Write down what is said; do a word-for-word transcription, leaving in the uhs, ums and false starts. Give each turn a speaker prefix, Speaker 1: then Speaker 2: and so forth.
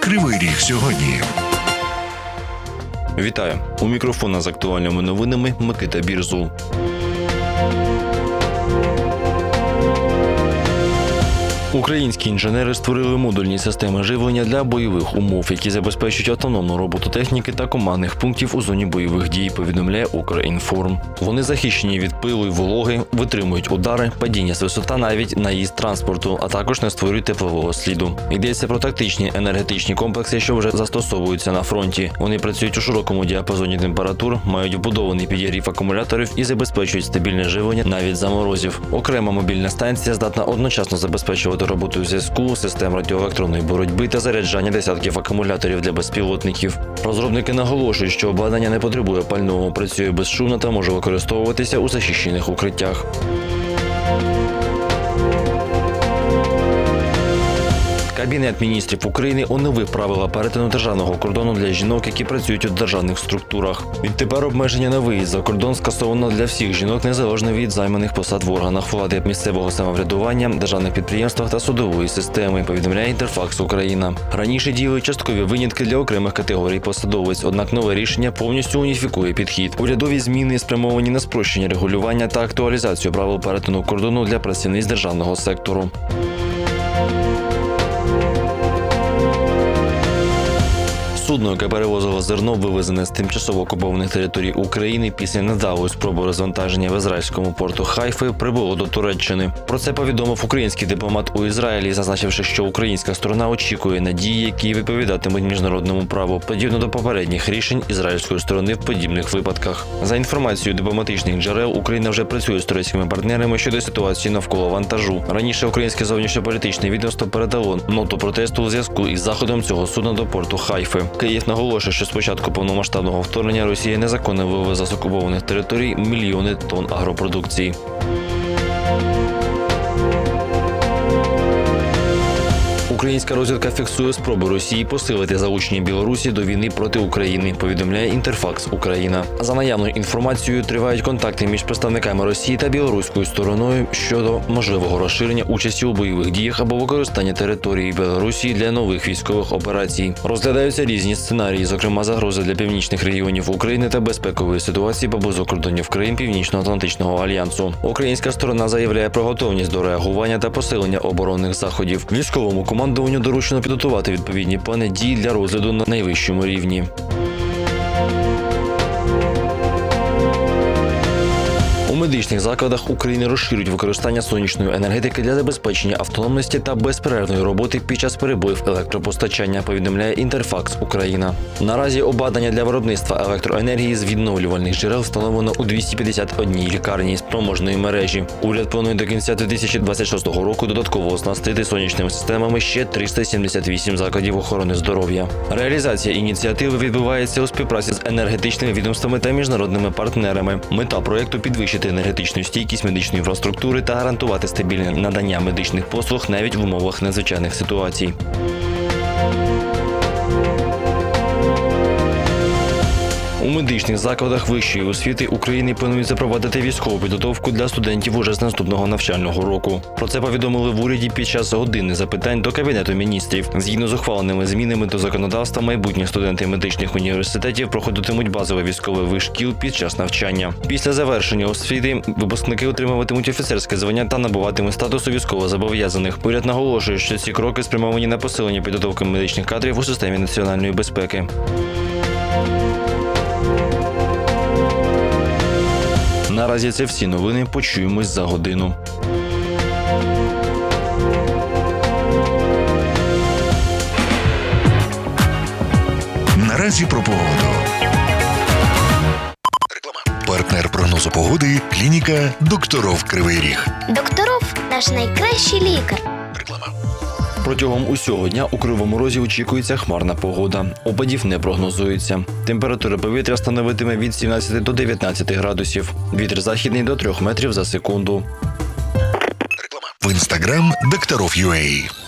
Speaker 1: Кривий Ріг сьогодні.
Speaker 2: Вітаю! У мікрофона з актуальними новинами Микита Бірзул. Українські інженери створили модульні системи живлення для бойових умов, які забезпечують автономну роботу техніки та командних пунктів у зоні бойових дій, повідомляє Укрінформ. Вони захищені від пилу й вологи, витримують удари, падіння з висот та навіть наїзд транспорту, а також не створюють теплового сліду. Йдеться про тактичні енергетичні комплекси, що вже застосовуються на фронті. Вони працюють у широкому діапазоні температур, мають вбудований підігрів акумуляторів і забезпечують стабільне живлення навіть за морозів. Окрема мобільна станція здатна одночасно забезпечувати роботу зв'язку, систем радіоелектронної боротьби та заряджання десятків акумуляторів для безпілотників. Розробники наголошують, що обладнання не потребує пального, працює безшумно та може використовуватися у захищених укриттях. Кабінет міністрів України оновив правила перетину державного кордону для жінок, які працюють у державних структурах. Відтепер обмеження на виїзд за кордон скасовано для всіх жінок незалежно від займаних посад в органах влади, місцевого самоврядування, державних підприємствах та судової системи, повідомляє Інтерфакс Україна. Раніше діяли часткові винятки для окремих категорій посадовиць, однак нове рішення повністю уніфікує підхід. Урядові зміни спрямовані на спрощення регулювання та актуалізацію правил перетину кордону для працівниць державного сектору. Судно, яке перевозило зерно, вивезене з тимчасово окупованих територій України після невдалої спроби розвантаження в ізраїльському порту Хайфи, прибуло до Туреччини. Про це повідомив український дипломат у Ізраїлі, зазначивши, що українська сторона очікує на дії, які відповідатимуть міжнародному праву, подібно до попередніх рішень ізраїльської сторони в подібних випадках. За інформацією дипломатичних джерел, Україна вже працює з турецькими партнерами щодо ситуації навколо вантажу. Раніше українське зовнішньополітичне відомство передало ноту протесту у зв'язку із заходом цього судна до порту Хайфи. Київ наголошує, що з початку повномасштабного вторгнення Росія незаконно вивезла з окупованих територій мільйони тонн агропродукції. Українська розвідка фіксує спроби Росії посилити залучення Білорусі до війни проти України, повідомляє Інтерфакс Україна. За наявною інформацією, тривають контакти між представниками Росії та білоруською стороною щодо можливого розширення участі у бойових діях або використання території Білорусі для нових військових операцій. Розглядаються різні сценарії, зокрема загрози для північних регіонів України та безпекової ситуації поблизу кордонів країн Північно-Атлантичного альянсу. Українська сторона заявляє про готовність до реагування та посилення оборонних заходів. Військовому командуванню доручено підготувати відповідні плани дій для розгляду на найвищому рівні. У медичних закладах України розширюють використання сонячної енергетики для забезпечення автономності та безперервної роботи під час перебоїв електропостачання, повідомляє Інтерфакс Україна. Наразі обладнання для виробництва електроенергії з відновлювальних джерел встановлено у двісті п'ятдесят одній лікарні спроможної мережі. Уряд планує до кінця дві тисячі двадцять шостого року додатково оснастити сонячними системами ще триста сімдесят вісім закладів охорони здоров'я. Реалізація ініціативи відбувається у співпраці з енергетичними відомствами та міжнародними партнерами. Мета проєкту – підвищити енергетичну стійкість медичної інфраструктури та гарантувати стабільне надання медичних послуг навіть в умовах надзвичайних ситуацій. У медичних закладах вищої освіти України планують запровадити військову підготовку для студентів уже з наступного навчального року. Про це повідомили в уряді під час години запитань до Кабінету міністрів. Згідно з ухваленими змінами до законодавства, майбутні студенти медичних університетів проходитимуть базовий військовий виш шкіл під час навчання. Після завершення освіти випускники отримуватимуть офіцерське звання та набуватимуть статусу військовозобов'язаних. Уряд наголошує, що ці кроки спрямовані на посилення підготовки медичних кадрів у системі національної безпеки. Наразі це всі новини. Почуємось за годину.
Speaker 1: Наразі про погоду. Реклама. Партнер прогнозу погоди – клініка «Докторов Кривий Ріг».
Speaker 3: Докторов – наш найкращий лікар.
Speaker 1: Реклама.
Speaker 2: Протягом усього дня у Кривому Розі очікується хмарна погода. Опадів не прогнозується. Температура повітря становитиме від сімнадцяти до дев'ятнадцяти градусів. Вітер західний до трьох метрів за секунду.
Speaker 1: Реклама. В інстаграм «Докторов.ua».